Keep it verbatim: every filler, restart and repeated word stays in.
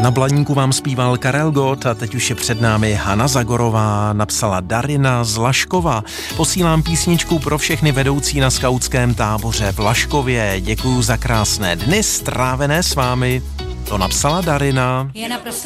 Na Blaníku vám zpíval Karel Gott a teď už je před námi Hana Zagorová, napsala Darina z Laškova. Posílám písničku pro všechny vedoucí na skautském táboře v Laškově. Děkuju za krásné dny strávené s vámi. To napsala Darina. Je naprosto